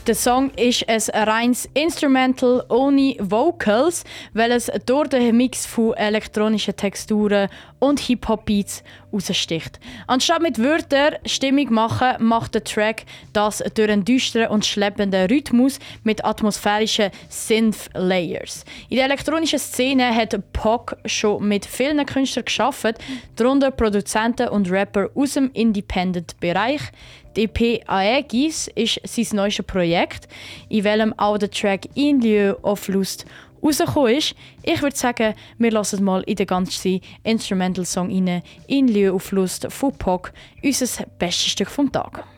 Der Song ist ein reines Instrumental ohne Vocals, weil es durch den Mix von elektronischen Texturen und Hip-Hop-Beats raussticht. Anstatt mit Wörtern Stimmung machen, macht der Track das durch einen düsteren und schleppenden Rhythmus mit atmosphärischen Synth-Layers. In der elektronischen Szene hat POC schon mit vielen Künstlern gearbeitet, darunter Produzenten und Rapper aus dem Independent-Bereich. Die EP Aegis ist sein neuestes Projekt, in welchem auch der Track «In lieu of Lust» rausgekommen ist. Ich würde sagen, wir lassen mal in den ganzen Instrumental-Song rein «In lieu of Lust» von POC, unser bestes Stück vom Tag.